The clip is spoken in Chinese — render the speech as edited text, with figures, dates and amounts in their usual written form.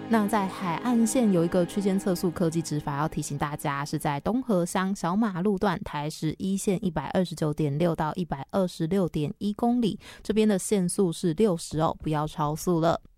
那在海岸线有一个区间测速科技执法要提醒大家，是在东河乡小马路段台11线 129.6 到 126.1 公里，这边的限速是60哦，不要超速了。